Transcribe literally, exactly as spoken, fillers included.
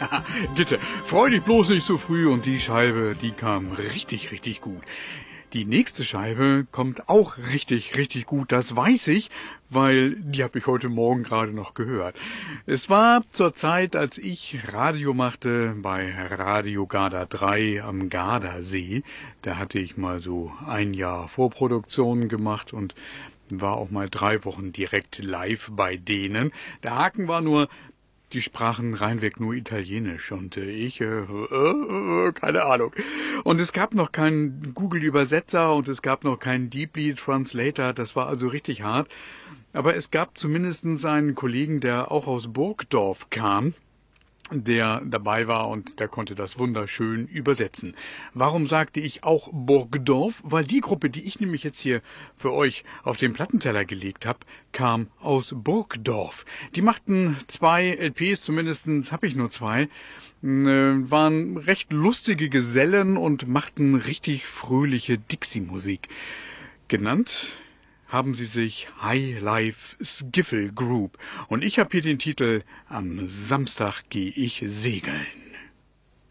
Gitte, freu dich bloß nicht so früh und die Scheibe, die kam richtig, richtig gut. Die nächste Scheibe kommt auch richtig, richtig gut, das weiß ich, weil die habe ich heute Morgen gerade noch gehört. Es war zur Zeit, als ich Radio machte bei Radio Garda drei am Gardasee. Da hatte ich mal so ein Jahr Vorproduktion gemacht und war auch mal drei Wochen direkt live bei denen. Der Haken war nur, die sprachen reinweg nur Italienisch und äh, ich, äh, äh, keine Ahnung. Und es gab noch keinen Google-Übersetzer und es gab noch keinen Deeply Translator, das war also richtig hart. Aber es gab zumindest einen Kollegen, der auch aus Burgdorf kam, der dabei war und der konnte das wunderschön übersetzen. Warum sagte ich auch Burgdorf? Weil die Gruppe, die ich nämlich jetzt hier für euch auf den Plattenteller gelegt habe, kam aus Burgdorf. Die machten zwei L Ps, zumindestens habe ich nur zwei, äh, waren recht lustige Gesellen und machten richtig fröhliche Dixie-Musik. Genannt haben sie sich High Life Skiffle Group. Und ich habe hier den Titel Am Samstag geh ich segeln.